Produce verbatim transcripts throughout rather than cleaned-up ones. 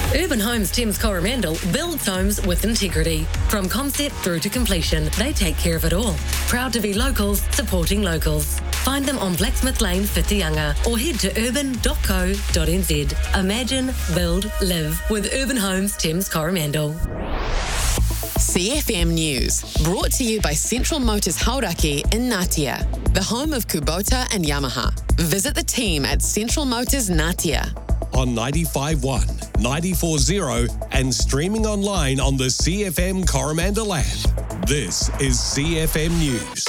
Urban Homes Thames Coromandel builds homes with integrity. From concept through to completion, they take care of it all. Proud to be locals, supporting locals. Find them on Blacksmith Lane, Whitianga, or head to urban dot co dot n z. Imagine, build, live with Urban Homes Thames Coromandel. C F M News, brought to you by Central Motors Hauraki in Ngatea, the home of Kubota and Yamaha. Visit the team at Central Motors Ngatea. On ninety-five point one, ninety-four point zero and streaming online on the C F M Coromandel app. This is C F M News.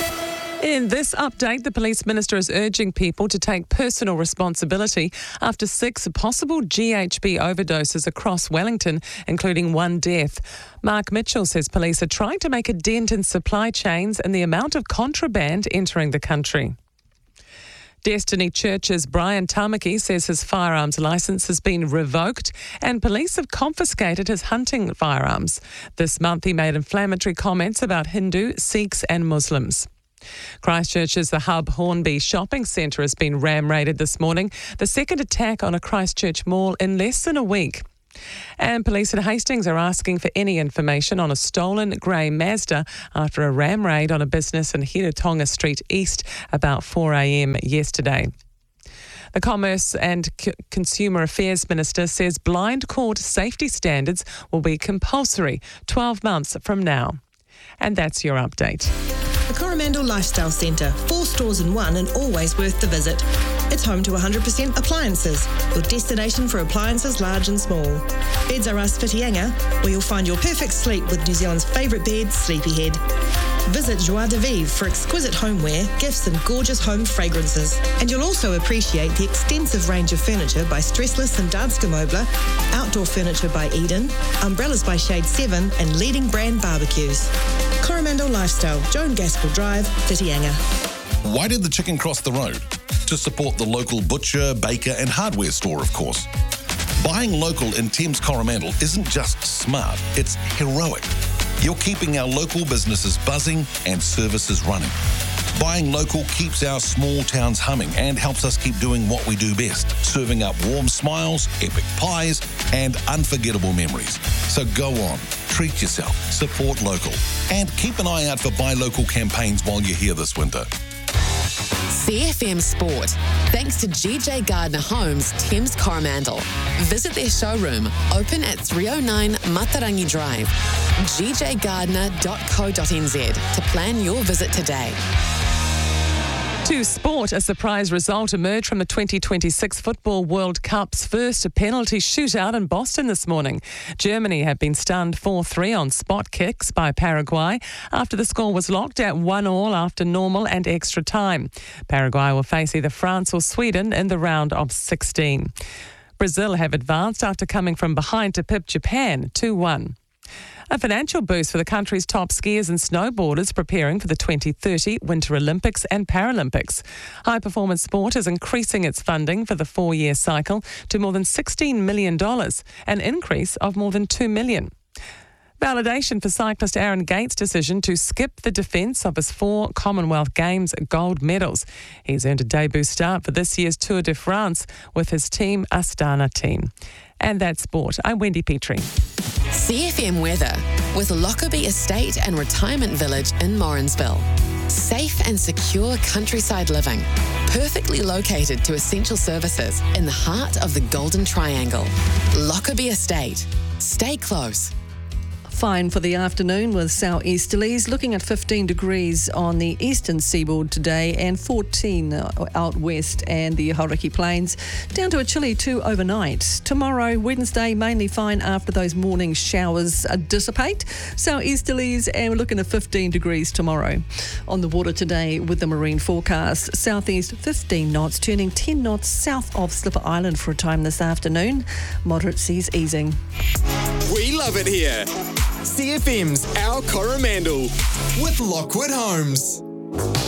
In this update, the Police Minister is urging people to take personal responsibility after six possible G H B overdoses across Wellington, including one death. Mark Mitchell says police are trying to make a dent in supply chains and the amount of contraband entering the country. Destiny Church's Brian Tamaki says his firearms licence has been revoked and police have confiscated his hunting firearms. This month he made inflammatory comments about Hindu, Sikhs and Muslims. Christchurch's The Hub Hornby shopping centre has been ram-raided this morning, the second attack on a Christchurch mall in less than a week. And police at Hastings are asking for any information on a stolen grey Mazda after a ram raid on a business in Hiratonga Street East about four a m yesterday. The Commerce and C- Consumer Affairs Minister says blind court safety standards will be compulsory twelve months from now. And that's your update. The Coromandel Lifestyle Centre, four stores in one and always worth the visit. It's home to one hundred percent appliances, your destination for appliances large and small. Beds R Us Whitianga, where you'll find your perfect sleep with New Zealand's favourite bed, Sleepyhead. Visit Joie de Vivre for exquisite homeware, gifts and gorgeous home fragrances. And you'll also appreciate the extensive range of furniture by Stressless and Danske Möbler, outdoor furniture by Eden, umbrellas by Shade seven and leading brand barbecues. Coromandel Lifestyle, Joan Gaskell Drive, Whitianga. Why did the chicken cross the road? To support the local butcher, baker and hardware store, of course. Buying local in Thames Coromandel isn't just smart, it's heroic. You're keeping our local businesses buzzing and services running. Buying local keeps our small towns humming and helps us keep doing what we do best, serving up warm smiles, epic pies and unforgettable memories. So go on, treat yourself, support local and keep an eye out for Buy Local campaigns while you're here this winter. C F M Sport, thanks to G J Gardner Homes, Thames Coromandel. Visit their showroom, open at three oh nine Matarangi Drive, g j gardner dot co dot n z to plan your visit today. To sport, a surprise result emerged from the twenty twenty-six Football World Cup's first penalty shootout in Boston this morning. Germany have been stunned four three on spot kicks by Paraguay after the score was locked at one all after normal and extra time. Paraguay will face either France or Sweden in the round of sixteen. Brazil have advanced after coming from behind to pip Japan two one. A financial boost for the country's top skiers and snowboarders preparing for the twenty thirty Winter Olympics and Paralympics. High Performance Sport is increasing its funding for the four-year cycle to more than sixteen million dollars, an increase of more than two million dollars. Validation for cyclist Aaron Gates' decision to skip the defence of his four Commonwealth Games gold medals. He's earned a debut start for this year's Tour de France with his team Astana team. And that's sport. I'm Wendy Petrie. C F M weather with Lockerbie Estate and Retirement Village in Morrinsville. Safe and secure countryside living, perfectly located to essential services in the heart of the Golden Triangle. Lockerbie Estate. Stay close. Fine for the afternoon with southeasterlies, looking at fifteen degrees on the eastern seaboard today and fourteen out west and the Hauraki Plains, down to a chilly two overnight. Tomorrow, Wednesday, mainly fine after those morning showers dissipate. Southeasterlies, and we're looking at fifteen degrees tomorrow. On the water today with the marine forecast, southeast fifteen knots, turning ten knots south of Slipper Island for a time this afternoon. Moderate seas easing. We love it here. C F M's Our Coromandel with Lockwood Homes.